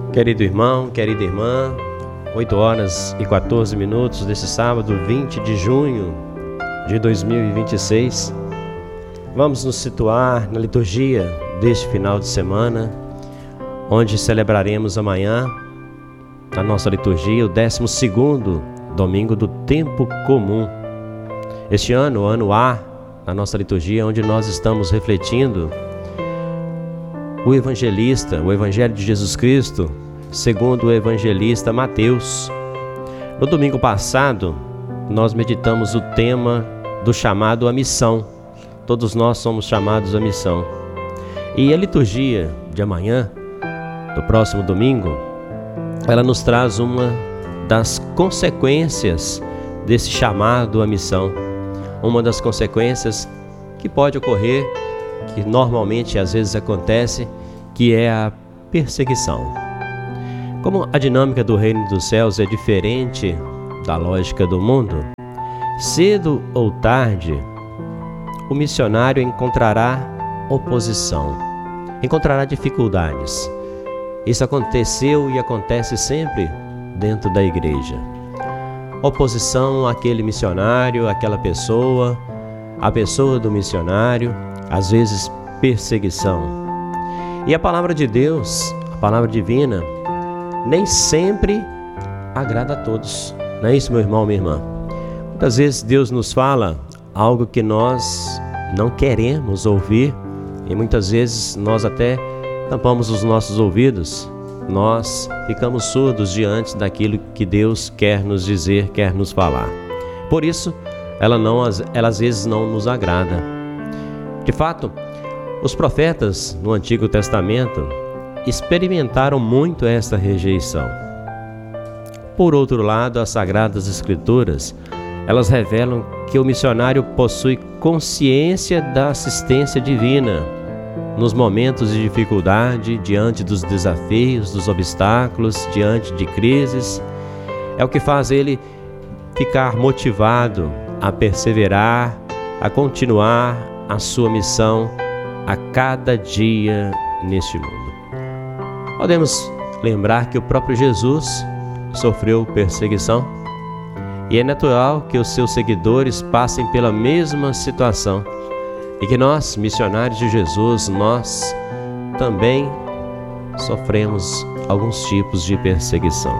Querido irmão, querida irmã, 8 horas e 14 minutos desse sábado, 20 de junho de 2026. Vamos nos situar na liturgia deste final de semana, onde celebraremos amanhã, na nossa liturgia, o 12º domingo do tempo comum. Este ano, o ano A, na nossa liturgia, onde nós estamos refletindo o evangelista, o Evangelho de Jesus Cristo, segundo o evangelista Mateus. No domingo passado, nós meditamos o tema do chamado à missão. Todos nós somos chamados à missão. E a liturgia de amanhã, do próximo domingo, ela nos traz uma das consequências desse chamado à missão. Uma das consequências que pode ocorrer, que normalmente às vezes acontece, que é a perseguição. Como a dinâmica do reino dos céus é diferente da lógica do mundo, cedo ou tarde, o missionário encontrará oposição, encontrará dificuldades. Isso aconteceu e acontece sempre dentro da igreja. Oposição àquele missionário, àquela pessoa, a pessoa do missionário, às vezes perseguição. E a palavra de Deus, a palavra divina, nem sempre agrada a todos. Não é isso, meu irmão, minha irmã? Muitas vezes Deus nos fala algo que nós não queremos ouvir e muitas vezes nós até tampamos os nossos ouvidos. Nós ficamos surdos diante daquilo que Deus quer nos dizer, quer nos falar. Por isso, ela às vezes não nos agrada. De fato, os profetas no Antigo Testamento experimentaram muito esta rejeição. Por outro lado, as Sagradas Escrituras, elas revelam que o missionário possui consciência da assistência divina nos momentos de dificuldade, diante dos desafios, dos obstáculos, diante de crises. É o que faz ele ficar motivado a perseverar, a continuar a sua missão a cada dia neste mundo. Podemos lembrar que o próprio Jesus sofreu perseguição e é natural que os seus seguidores passem pela mesma situação e que nós, missionários de Jesus, nós também sofremos alguns tipos de perseguição.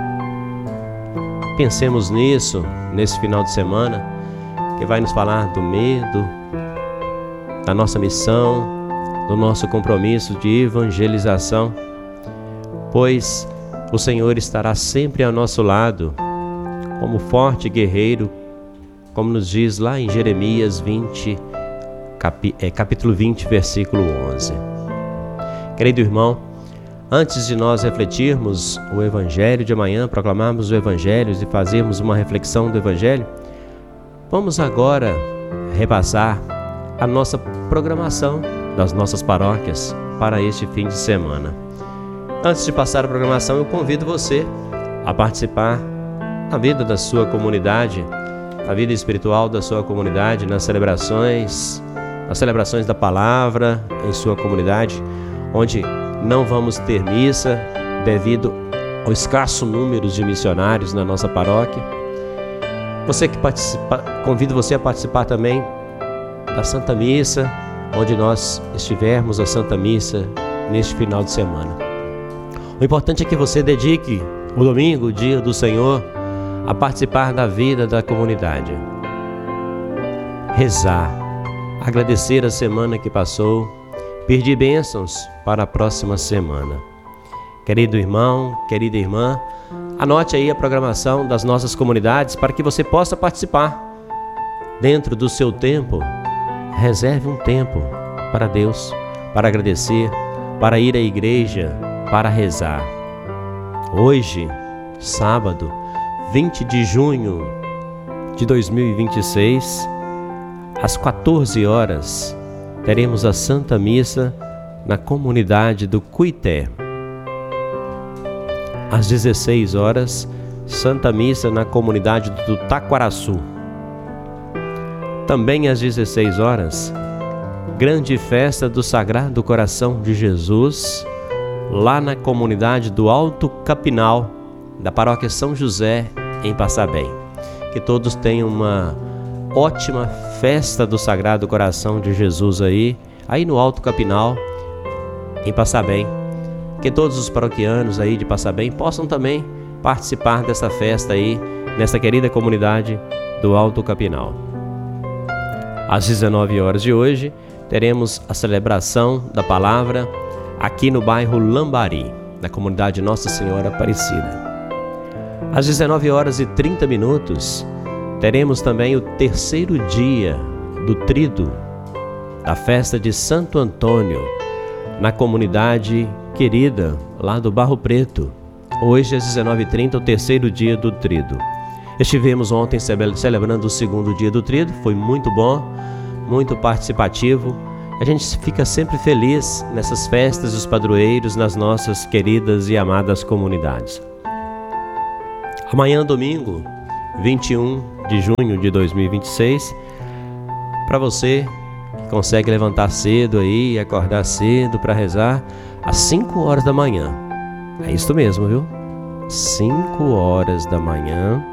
Pensemos nisso nesse final de semana, que vai nos falar do medo, da nossa missão, do nosso compromisso de evangelização, pois o Senhor estará sempre ao nosso lado, como forte guerreiro, como nos diz lá em Jeremias capítulo 20, versículo 11. Querido irmão, antes de nós refletirmos o Evangelho de amanhã, proclamarmos o Evangelho e fazermos uma reflexão do Evangelho, vamos agora repassar a nossa programação das nossas paróquias para este fim de semana. Antes de passar a programação, eu convido você a participar da vida da sua comunidade, a vida espiritual da sua comunidade, nas celebrações da palavra em sua comunidade, onde não vamos ter missa devido ao escasso número de missionários na nossa paróquia. Convido você a participar também da Santa Missa, onde nós estivermos a Santa Missa neste final de semana. O importante é que você dedique o domingo, o dia do Senhor, a participar da vida da comunidade. Rezar, agradecer a semana que passou, pedir bênçãos para a próxima semana. Querido irmão, querida irmã, anote aí a programação das nossas comunidades para que você possa participar. Dentro do seu tempo, reserve um tempo para Deus, para agradecer, para ir à igreja, para rezar. Hoje, sábado, 20 de junho de 2026, às 14 horas, teremos a Santa Missa na comunidade do Cuité. Às 16 horas, Santa Missa na comunidade do Taquaraçu. Também às 16 horas, grande festa do Sagrado Coração de Jesus, lá na comunidade do Alto Capinal, da paróquia São José, em Passabém. Que todos tenham uma ótima festa do Sagrado Coração de Jesus aí no Alto Capinal, em Passabém. Que todos os paroquianos aí de Passabém possam também participar dessa festa aí, nessa querida comunidade do Alto Capinal. Às 19 horas de hoje, teremos a celebração da palavra aqui no bairro Lambari, na comunidade Nossa Senhora Aparecida. Às 19 horas e 30 minutos, teremos também o terceiro dia do Tríduo, da festa de Santo Antônio, na comunidade querida lá do Barro Preto. Hoje, às 19h30, o terceiro dia do Tríduo. Estivemos ontem celebrando o segundo dia do Tríduo, foi muito bom, muito participativo. A gente fica sempre feliz nessas festas dos padroeiros, nas nossas queridas e amadas comunidades. Amanhã, domingo, 21 de junho de 2026, para você que consegue levantar cedo aí, acordar cedo para rezar, às 5 horas da manhã. É isso mesmo, viu? 5 horas da manhã,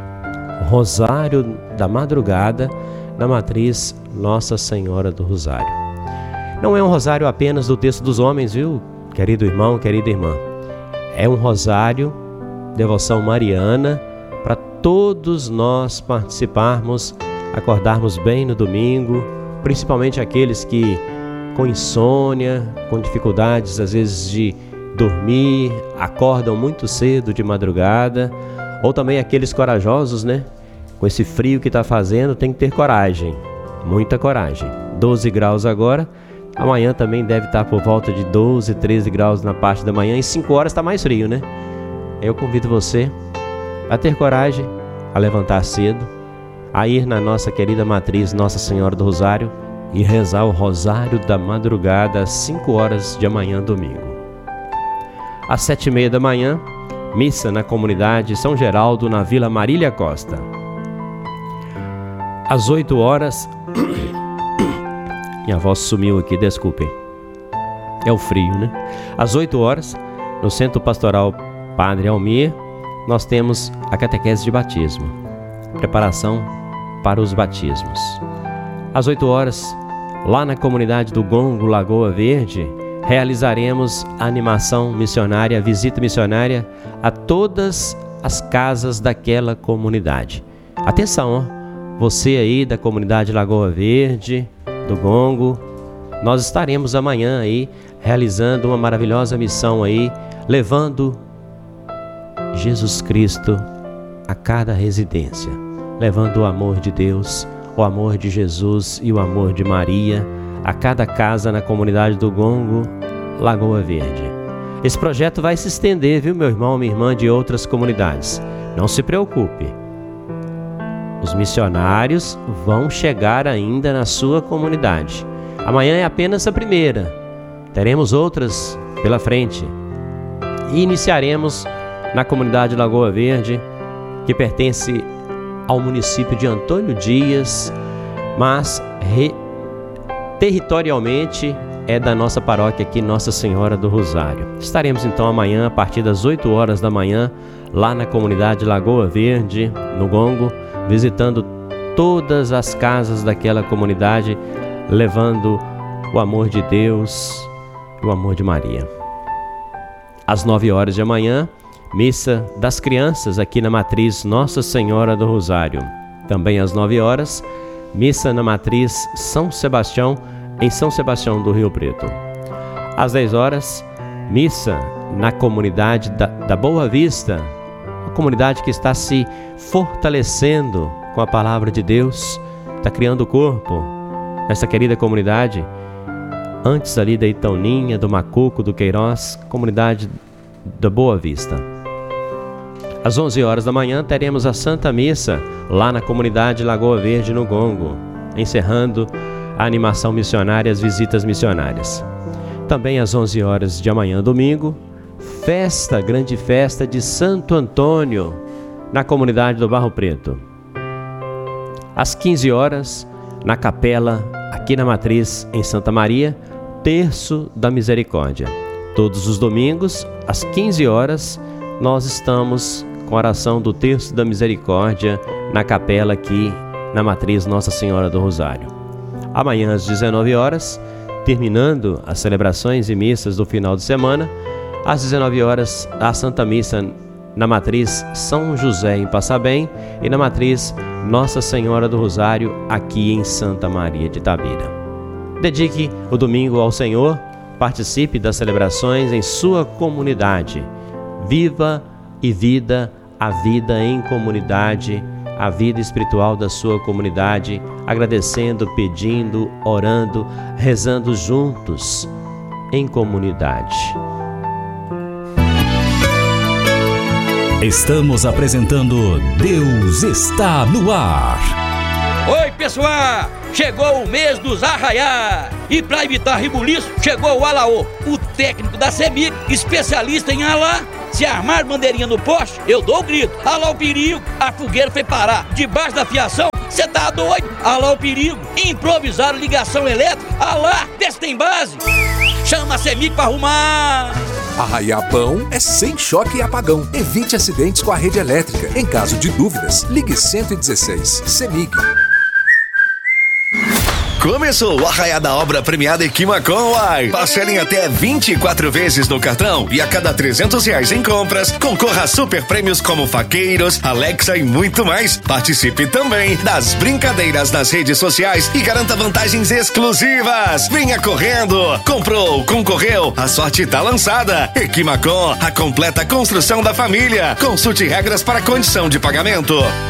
Rosário da Madrugada, na matriz Nossa Senhora do Rosário. Não é um rosário apenas do texto dos homens, viu, querido irmão, querida irmã? É um rosário, devoção mariana, para todos nós participarmos, acordarmos bem no domingo, principalmente aqueles que com insônia, com dificuldades às vezes de dormir, acordam muito cedo de madrugada, ou também aqueles corajosos, né? Com esse frio que está fazendo, tem que ter coragem, muita coragem. 12 graus agora, amanhã também deve estar por volta de 12, 13 graus na parte da manhã, e 5 horas está mais frio, né? Eu convido você a ter coragem, a levantar cedo, a ir na nossa querida matriz Nossa Senhora do Rosário e rezar o Rosário da Madrugada às 5 horas de amanhã, domingo. Às 7h30 da manhã, missa na comunidade São Geraldo, na Vila Marília Costa. Às 8 horas... Minha voz sumiu aqui, desculpem. É o frio, né? Às 8 horas, no Centro Pastoral Padre Almir, nós temos a catequese de batismo. Preparação para os batismos. Às 8 horas, lá na comunidade do Gongo, Lagoa Verde, realizaremos a animação missionária, a visita missionária a todas as casas daquela comunidade. Atenção, você aí da comunidade Lagoa Verde, do Gongo, nós estaremos amanhã aí realizando uma maravilhosa missão aí, levando Jesus Cristo a cada residência, levando o amor de Deus, o amor de Jesus e o amor de Maria a cada casa na comunidade do Gongo, Lagoa Verde. Esse projeto vai se estender, viu, meu irmão, minha irmã, de outras comunidades. Não se preocupe. Os missionários vão chegar ainda na sua comunidade. Amanhã é apenas a primeira. Teremos outras pela frente. E iniciaremos na comunidade Lagoa Verde, que pertence ao município de Antônio Dias, mas territorialmente é da nossa paróquia aqui, Nossa Senhora do Rosário. Estaremos então amanhã, a partir das 8 horas da manhã, lá na comunidade Lagoa Verde, no Gongo, visitando todas as casas daquela comunidade, levando o amor de Deus e o amor de Maria. Às 9 horas de amanhã, missa das crianças aqui na matriz Nossa Senhora do Rosário. Também às 9 horas, missa na matriz São Sebastião, em São Sebastião do Rio Preto. Às 10 horas, missa na comunidade da Boa Vista, uma comunidade que está se fortalecendo com a palavra de Deus, está criando corpo nessa querida comunidade, antes ali da Itauninha, do Macuco, do Queiroz, comunidade da Boa Vista. Às 11 horas da manhã teremos a Santa Missa lá na comunidade Lagoa Verde, no Gongo, encerrando a animação missionária, as visitas missionárias. Também às 11 horas de amanhã, domingo, grande festa de Santo Antônio, na comunidade do Barro Preto. Às 15 horas, na capela, aqui na matriz, em Santa Maria, Terço da Misericórdia. Todos os domingos, às 15 horas, nós estamos com a oração do Terço da Misericórdia na capela aqui na Matriz Nossa Senhora do Rosário. Amanhã às 19 horas, terminando as celebrações e missas do final de semana, às 19 horas, a Santa Missa na Matriz São José em Passabém e na Matriz Nossa Senhora do Rosário aqui em Santa Maria de Itabira. Dedique o domingo ao Senhor, participe das celebrações em sua comunidade. Viva e vida a vida em comunidade, a vida espiritual da sua comunidade, agradecendo, pedindo, orando, rezando juntos em comunidade. Estamos apresentando Deus está no ar. Oi, pessoal! Chegou o mês dos arraiá e para evitar rebuliço, chegou o Alaô, o técnico da CEMIG, especialista em alá. Se armar bandeirinha no poste, eu dou o grito. Alá o perigo, a fogueira foi parar debaixo da fiação. Cê tá doido? Alá o perigo, improvisar ligação elétrica. Alá, vê se tem base. Chama a CEMIG pra arrumar. Arraiar bom é sem choque e apagão. Evite acidentes com a rede elétrica. Em caso de dúvidas, ligue 116. CEMIG. Começou o arraiá da obra premiada Equimacom, uai! Parcelem até 24 vezes no cartão e a cada R$300 em compras, concorra a super prêmios como faqueiros, Alexa e muito mais. Participe também das brincadeiras nas redes sociais e garanta vantagens exclusivas. Venha correndo! Comprou, concorreu, a sorte tá lançada. Equimacom, a completa construção da família. Consulte regras para condição de pagamento.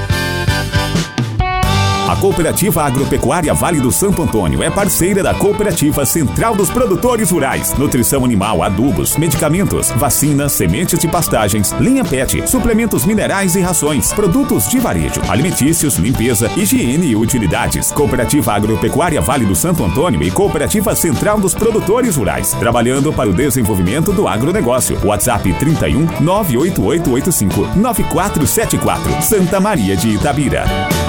A Cooperativa Agropecuária Vale do Santo Antônio é parceira da Cooperativa Central dos Produtores Rurais. Nutrição animal, adubos, medicamentos, vacinas, sementes de pastagens, linha PET, suplementos minerais e rações, produtos de varejo, alimentícios, limpeza, higiene e utilidades. Cooperativa Agropecuária Vale do Santo Antônio e Cooperativa Central dos Produtores Rurais. Trabalhando para o desenvolvimento do agronegócio. WhatsApp 31 98885 9474. Santa Maria de Itabira.